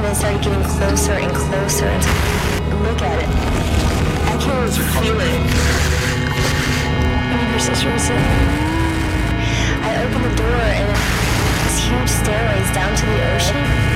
it started getting closer and closer. And look at it. I can't even feel it. And her sister was in. I opened the door and these huge stairways down to the ocean.